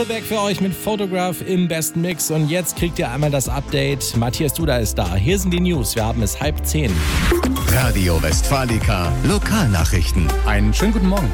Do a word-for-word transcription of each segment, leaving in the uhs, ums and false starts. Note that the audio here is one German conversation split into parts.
Back für euch mit Photograph im besten Mix und jetzt kriegt ihr einmal das Update. Matthias Duda ist da. Hier sind die News. Wir haben es halb zehn. Radio Westfalica Lokalnachrichten. Einen schönen guten Morgen.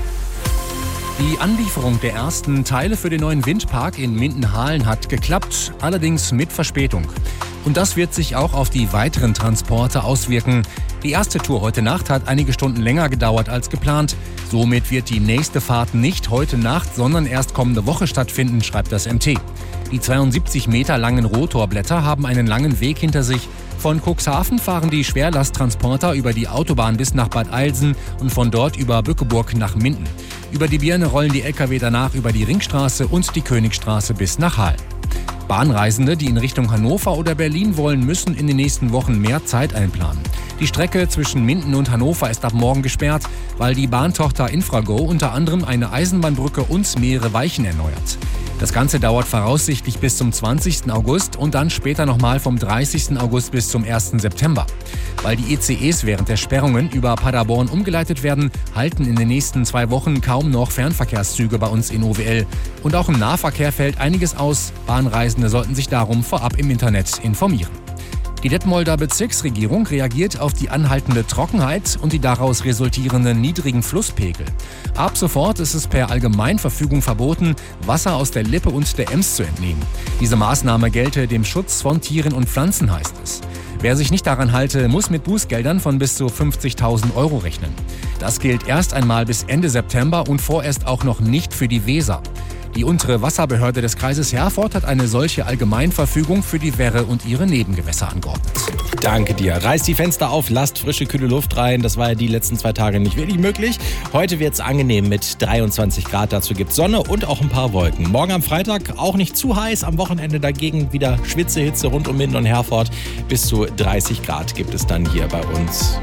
Die Anlieferung der ersten Teile für den neuen Windpark in Minden-Hahlen hat geklappt, allerdings mit Verspätung. Und das wird sich auch auf die weiteren Transporte auswirken. Die erste Tour heute Nacht hat einige Stunden länger gedauert als geplant. Somit wird die nächste Fahrt nicht heute Nacht, sondern erst kommende Woche stattfinden, schreibt das M T. Die zweiundsiebzig Meter langen Rotorblätter haben einen langen Weg hinter sich. Von Cuxhaven fahren die Schwerlasttransporter über die Autobahn bis nach Bad Eilsen und von dort über Bückeburg nach Minden. Über die Birne rollen die L K W danach über die Ringstraße und die Königstraße bis nach Hahn. Bahnreisende, die in Richtung Hannover oder Berlin wollen, müssen in den nächsten Wochen mehr Zeit einplanen. Die Strecke zwischen Minden und Hannover ist ab morgen gesperrt, weil die Bahntochter Infrago unter anderem eine Eisenbahnbrücke und mehrere Weichen erneuert. Das Ganze dauert voraussichtlich bis zum zwanzigsten August und dann später nochmal vom dreißigsten August bis zum ersten September. Weil die E C Es während der Sperrungen über Paderborn umgeleitet werden, halten in den nächsten zwei Wochen kaum noch Fernverkehrszüge bei uns in O W L. Und auch im Nahverkehr fällt einiges aus. Bahnreisende sollten sich darum vorab im Internet informieren. Die Detmolder Bezirksregierung reagiert auf die anhaltende Trockenheit und die daraus resultierenden niedrigen Flusspegel. Ab sofort ist es per Allgemeinverfügung verboten, Wasser aus der Lippe und der Ems zu entnehmen. Diese Maßnahme gelte dem Schutz von Tieren und Pflanzen, heißt es. Wer sich nicht daran halte, muss mit Bußgeldern von bis zu fünfzigtausend Euro rechnen. Das gilt erst einmal bis Ende September und vorerst auch noch nicht für die Weser. Die untere Wasserbehörde des Kreises Herford hat eine solche Allgemeinverfügung für die Werre und ihre Nebengewässer angeordnet. Danke dir. Reißt die Fenster auf, lasst frische, kühle Luft rein. Das war ja die letzten zwei Tage nicht wirklich möglich. Heute wird es angenehm mit dreiundzwanzig Grad. Dazu gibt es Sonne und auch ein paar Wolken. Morgen am Freitag auch nicht zu heiß. Am Wochenende dagegen wieder Schwitzehitze rund um Minden und Herford. Bis zu dreißig Grad gibt es dann hier bei uns.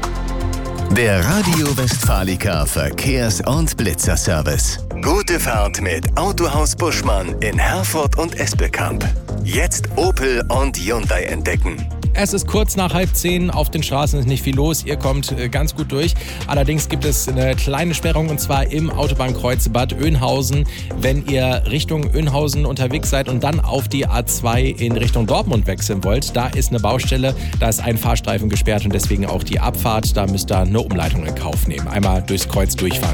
Der Radio Westfalica Verkehrs- und Blitzerservice. Gute Fahrt mit Autohaus Buschmann in Herford und Espelkamp. Jetzt Opel und Hyundai entdecken. Es ist kurz nach halb zehn, auf den Straßen ist nicht viel los, ihr kommt äh, ganz gut durch. Allerdings gibt es eine kleine Sperrung und zwar im Autobahnkreuz Bad Oeynhausen. Wenn ihr Richtung Oeynhausen unterwegs seid und dann auf die A zwei in Richtung Dortmund wechseln wollt, da ist eine Baustelle, da ist ein Fahrstreifen gesperrt und deswegen auch die Abfahrt. Da müsst ihr eine Umleitung in Kauf nehmen. Einmal durchs Kreuz durchfahren.